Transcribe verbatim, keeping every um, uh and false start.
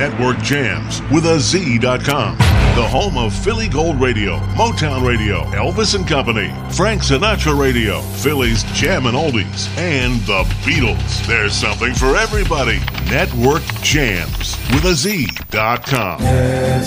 Network Jams with a Z dot com. The home of Philly Gold Radio, Motown Radio, Elvis and Company, Frank Sinatra Radio, Philly's Jammin' Oldies, and the Beatles. There's something for everybody. Network Jams with a Z dot com. There's